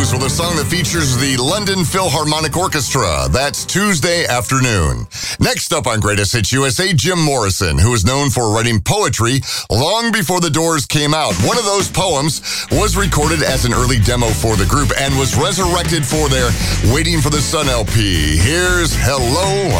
Doors with a song that features the London Philharmonic Orchestra. That's Tuesday afternoon. Next up on Greatest Hits USA, Jim Morrison, who is known for writing poetry long before the Doors came out. One of those poems was recorded as an early demo for the group and was resurrected for their Waiting for the Sun LP. Here's Hello,